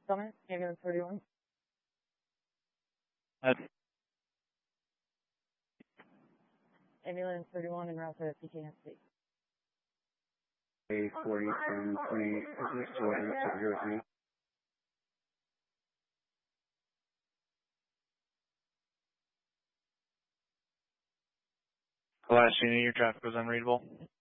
Summit, ambulance 31. Ambulance 31 en route to PKNC. A40 and 20, is this still here with me? Last unit, your traffic was unreadable.